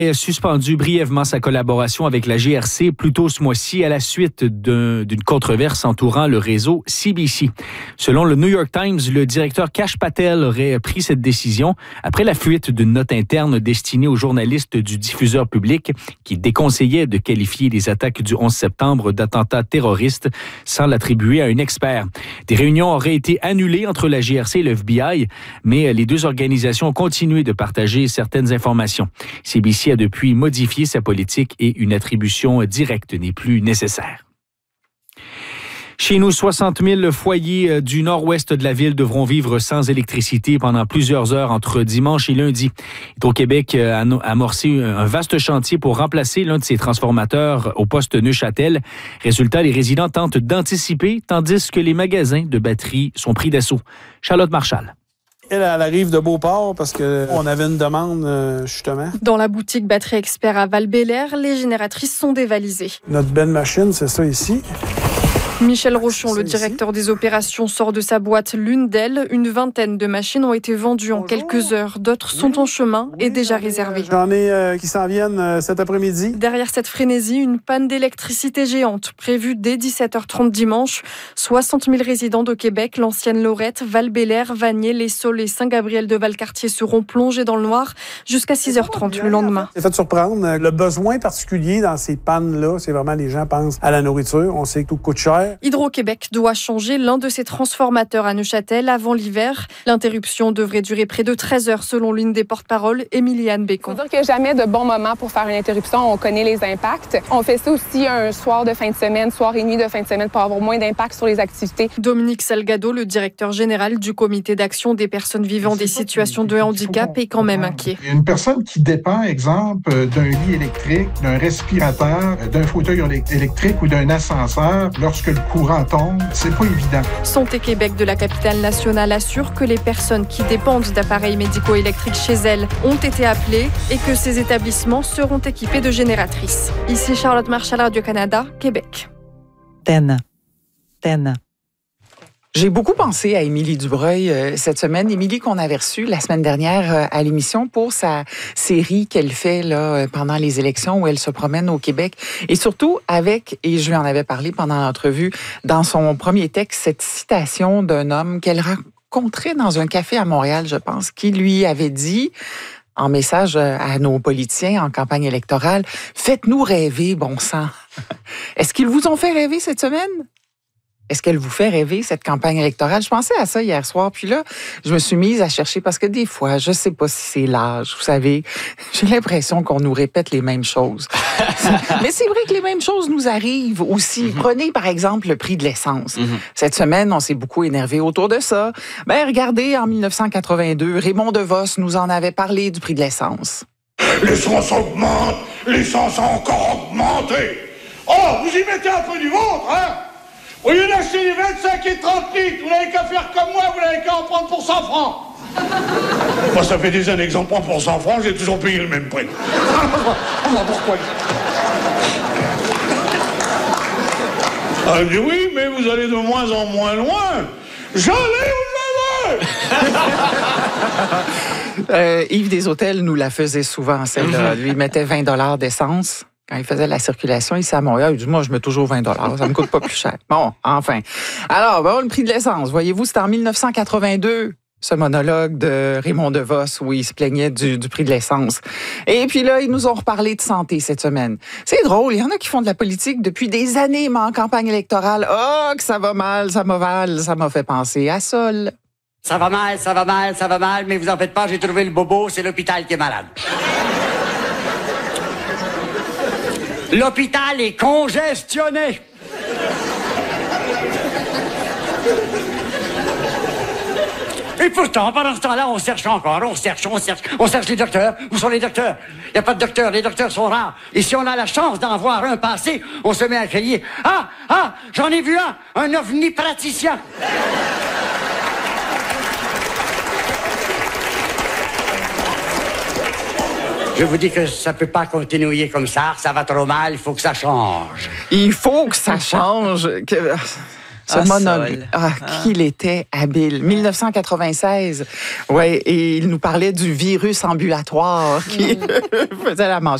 A suspendu brièvement sa collaboration avec la GRC plus tôt ce mois-ci à la suite d'une controverse entourant le réseau CBC. Selon le New York Times, le directeur Kash Patel aurait pris cette décision après la fuite d'une note interne destinée aux journalistes du diffuseur public qui déconseillait de qualifier les attaques du 11 septembre d'attentats terroristes sans l'attribuer à un expert. Des réunions auraient été annulées entre la GRC et le FBI, mais les deux organisations ont continué de partager certaines informations. CBC a depuis modifié sa politique et une attribution directe n'est plus nécessaire. Chez nous, 60 000 foyers du nord-ouest de la ville devront vivre sans électricité pendant plusieurs heures entre dimanche et lundi. Hydro-Québec a amorcé un vaste chantier pour remplacer l'un de ses transformateurs au poste Neuchâtel. Résultat, les résidents tentent d'anticiper, tandis que les magasins de batteries sont pris d'assaut. Charlotte Marchal. Elle arrive de Beauport parce qu'on avait une demande, justement. Dans la boutique Batterie Expert à Val-Bélair, les génératrices sont dévalisées. Notre belle machine, c'est ça ici. Michel Rochon, le directeur des opérations, sort de sa boîte l'une d'elles. Une vingtaine de machines ont été vendues en quelques heures. D'autres sont en chemin et déjà réservées. J'en ai qui s'en viennent cet après-midi. Derrière cette frénésie, une panne d'électricité géante prévue dès 17h30 dimanche. 60 000 résidents de Québec, l'ancienne Lorette, Val-Bélair, Vanier, Les Saules et Saint-Gabriel-de-Valcartier seront plongés dans le noir jusqu'à 6h30 le lendemain. C'est fait surprendre. Le besoin particulier dans ces pannes-là, c'est vraiment les gens pensent à la nourriture. On sait que tout coûte cher. Hydro-Québec doit changer l'un de ses transformateurs à Neuchâtel avant l'hiver. L'interruption devrait durer près de 13 heures selon l'une des porte-paroles, Émiliane Bécon. Il faut dire qu'il n'y a jamais de bon moment pour faire une interruption. On connaît les impacts. On fait ça aussi un soir de fin de semaine, soir et nuit de fin de semaine pour avoir moins d'impact sur les activités. Dominique Salgado, le directeur général du Comité d'action des personnes vivant des situations de handicap, est quand même inquiet. Une personne qui dépend, exemple, d'un lit électrique, d'un respirateur, d'un fauteuil électrique ou d'un ascenseur, lorsque le courant tombe, c'est pas évident. Santé Québec de la capitale nationale assure que les personnes qui dépendent d'appareils médicaux électriques chez elles ont été appelées et que ces établissements seront équipés de génératrices. Ici Charlotte Marchal, Radio-Canada, Québec. Ten. J'ai beaucoup pensé à Émilie Dubreuil cette semaine. Émilie qu'on avait reçue la semaine dernière à l'émission pour sa série qu'elle fait là pendant les élections où elle se promène au Québec. Et surtout avec, et je lui en avais parlé pendant l'entrevue, dans son premier texte, cette citation d'un homme qu'elle rencontrait dans un café à Montréal, je pense, qui lui avait dit en message à nos politiciens en campagne électorale, « Faites-nous rêver, bon sang! » Est-ce qu'ils vous ont fait rêver cette semaine? Est-ce qu'elle vous fait rêver, cette campagne électorale? Je pensais à ça hier soir, puis là, je me suis mise à chercher parce que des fois, je sais pas si c'est l'âge, vous savez, j'ai l'impression qu'on nous répète les mêmes choses. Mais c'est vrai que les mêmes choses nous arrivent aussi. Prenez par exemple le prix de l'essence. Cette semaine, on s'est beaucoup énervé autour de ça. Ben regardez, en 1982, Raymond DeVos nous en avait parlé du prix de l'essence. L'essence augmente, l'essence a encore augmenté. Oh, vous y mettez un peu du vôtre, hein? Au lieu d'acheter les 25 et 30 litres, vous n'avez qu'à faire comme moi, vous n'avez qu'à en prendre pour 100 francs. Moi, ça fait des années que j'en prends pour 100 francs, j'ai toujours payé le même prix. Pourquoi? Elle dit oui, mais vous allez de moins en moins loin. J'allais où je veux. Yves Desautels nous la faisait souvent, celle-là. Lui, il mettait 20 $ d'essence. Quand il faisait la circulation ici à Montréal, il dit « Moi, je mets toujours 20 $, ça me coûte pas plus cher. » Bon, enfin. Alors, bon, le prix de l'essence, voyez-vous, c'était en 1982, ce monologue de Raymond DeVos où il se plaignait du prix de l'essence. Et puis là, ils nous ont reparlé de santé cette semaine. C'est drôle, il y en a qui font de la politique depuis des années, mais en campagne électorale, oh, que ça va mal, ça m'a fait penser à Sol. Ça va mal, mais vous en faites pas, j'ai trouvé le bobo, c'est l'hôpital qui est malade. L'hôpital est congestionné. Et pourtant, pendant ce temps-là, on cherche encore, on cherche les docteurs. Où sont les docteurs? Il n'y a pas de docteurs, les docteurs sont rares. Et si on a la chance d'en voir un passer, on se met à crier « Ah, j'en ai vu un ovni praticien !» Je vous dis que ça peut pas continuer comme ça va trop mal, il faut que ça change. Il faut que ça change. Ce monologue. Qu'il était habile. 1996. Ouais, et il nous parlait du virus ambulatoire qui faisait la manche.